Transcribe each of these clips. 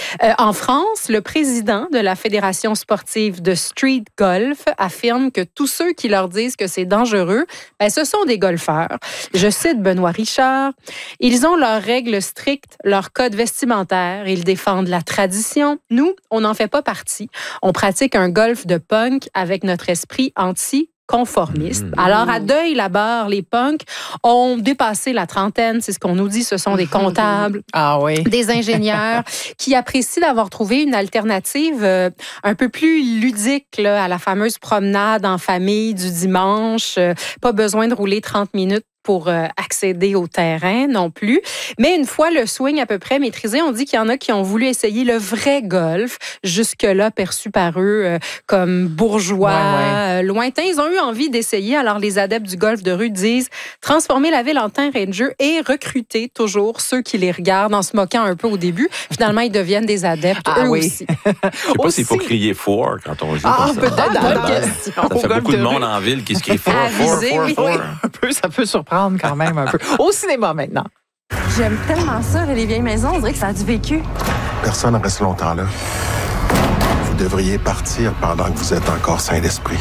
En France, le président de la Fédération sportive de street golf affirme que tous ceux qui leur disent que c'est dangereux, ce sont des golfeurs. Je cite Benoît Richard. Ils ont leurs règles strictes, leur code vestimentaire. Ils défendent la tradition. Nous, on n'en fait pas partie. On pratique un golf de punk avec notre esprit anti-conformiste. Alors, à Deuil-la-Barre, les punks ont dépassé la trentaine. C'est ce qu'on nous dit. Ce sont des comptables, des ingénieurs qui apprécient d'avoir trouvé une alternative un peu plus ludique là, à la fameuse promenade en famille du dimanche. Pas besoin de rouler 30 minutes pour accéder au terrain non plus. Mais une fois le swing à peu près maîtrisé, on dit qu'il y en a qui ont voulu essayer le vrai golf, jusque-là perçu par eux comme bourgeois, lointains. Ils ont eu envie d'essayer. Alors, les adeptes du golf de rue disent transformer la ville en terrain de jeu et recruter toujours ceux qui les regardent en se moquant un peu au début. Finalement, ils deviennent des adeptes aussi. Je sais pas s'il faut crier fort quand on joue comme ça. Peut-être. Ça fait beaucoup de monde en ville qui se crie fort. Un peu, ça peut surprendre quand même un peu. Au cinéma maintenant. J'aime tellement ça, les vieilles maisons. On dirait que ça a du vécu. Personne ne reste longtemps là. Vous devriez partir pendant que vous êtes encore sain d'esprit.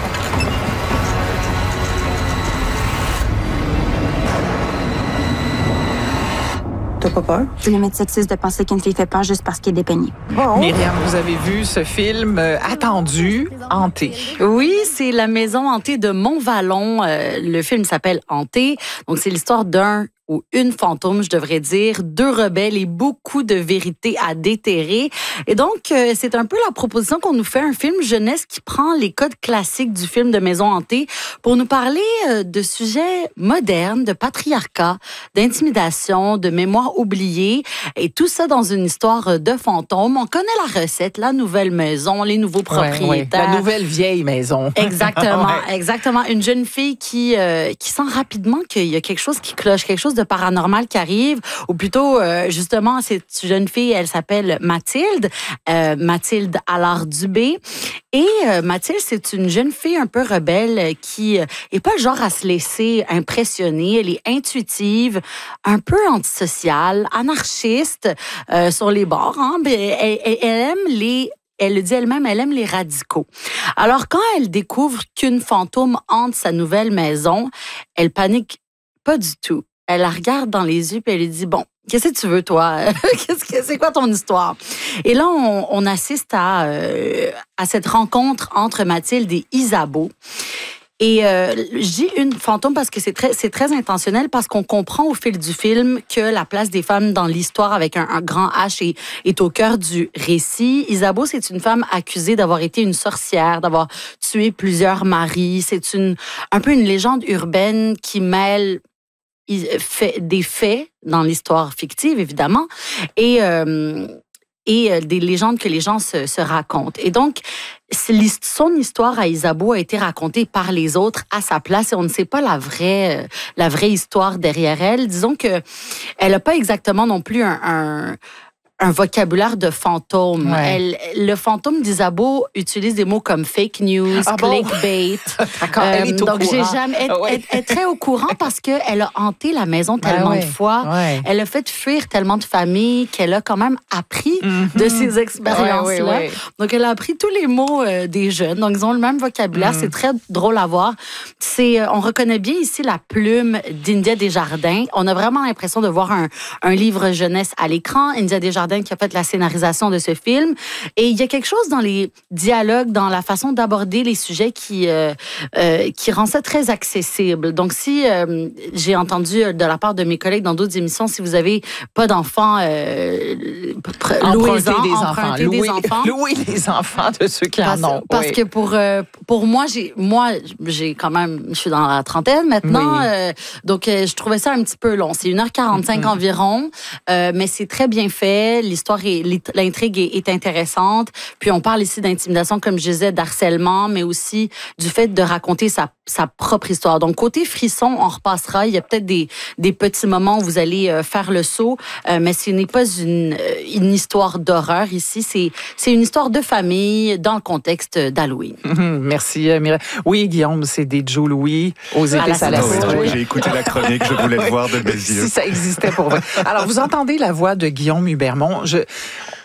T'as pas peur? C'est limite sexiste de penser qu'une fille fait peur juste parce qu'elle est dépeignée. Myriam, vous avez vu ce film attendu, Hanté. Oui, c'est La maison hantée de Montvallon. Le film s'appelle Hanté. Donc, c'est l'histoire d'un ou une fantôme, je devrais dire, deux rebelles et beaucoup de vérités à déterrer. Et donc, c'est un peu la proposition qu'on nous fait, un film jeunesse qui prend les codes classiques du film de maison hantée pour nous parler de sujets modernes, de patriarcat, d'intimidation, de mémoire oubliée, et tout ça dans une histoire de fantôme. On connaît la recette, la nouvelle maison, les nouveaux propriétaires. La nouvelle vieille maison. Exactement, exactement. Une jeune fille qui sent rapidement qu'il y a quelque chose qui cloche, quelque chose de paranormal qui arrive, ou plutôt, justement, cette jeune fille, elle s'appelle Mathilde, Mathilde Allard-Dubé. Et Mathilde, c'est une jeune fille un peu rebelle qui est pas le genre à se laisser impressionner. Elle est intuitive, un peu antisociale, anarchiste sur les bords. Hein? Elle aime elle le dit elle-même, elle aime les radicaux. Alors, quand elle découvre qu'une fantôme hante sa nouvelle maison, elle panique pas du tout. Elle la regarde dans les yeux et elle lui dit « Bon, qu'est-ce que tu veux, toi? C'est quoi ton histoire? » Et là, on assiste à cette rencontre entre Mathilde et Isabeau. Et je dis une fantôme parce que c'est très intentionnel, parce qu'on comprend au fil du film que la place des femmes dans l'histoire avec un grand H est au cœur du récit. Isabeau, c'est une femme accusée d'avoir été une sorcière, d'avoir tué plusieurs maris. C'est un peu une légende urbaine qui mêle des faits dans l'histoire fictive, évidemment, et des légendes que les gens se racontent. Et donc, son histoire à Isabeau a été racontée par les autres à sa place et on ne sait pas la vraie histoire derrière elle. Disons que elle n'a pas exactement non plus un vocabulaire de fantôme. Le fantôme d'Isabeau utilise des mots comme fake news, clickbait. D'accord, elle est au donc, courant. Elle est très au courant parce qu'elle a hanté la maison tellement de fois. Elle a fait fuir tellement de familles qu'elle a quand même appris de ces expériences-là. Donc, elle a appris tous les mots des jeunes. Donc, ils ont le même vocabulaire. C'est très drôle à voir. On reconnaît bien ici la plume d'India Desjardins. On a vraiment l'impression de voir un livre jeunesse à l'écran. India Desjardins qui a fait la scénarisation de ce film. Et il y a quelque chose dans les dialogues, dans la façon d'aborder les sujets qui rend ça très accessible. Donc, si j'ai entendu de la part de mes collègues dans d'autres émissions, si vous n'avez pas d'enfants, louez-en, empruntez des enfants. Louez les enfants de ceux qui en ont. Parce que pour moi, j'ai quand même, je suis dans la trentaine maintenant, donc je trouvais ça un petit peu long. C'est 1h45 environ, mais c'est très bien fait. L'histoire l'intrigue est intéressante. Puis on parle ici d'intimidation, comme je disais, d'harcèlement, mais aussi du fait de raconter sa propre histoire. Donc, côté frisson, on repassera. Il y a peut-être des petits moments où vous allez faire le saut, mais ce n'est pas une histoire d'horreur ici. C'est une histoire de famille dans le contexte d'Halloween. Merci, Mireille. Oui, Guillaume, c'est des Joe Louis aux épées Salazar. J'ai écouté la chronique, je voulais le voir de mes yeux. Si ça existait pour vous. Alors, vous entendez la voix de Guillaume Hubermont.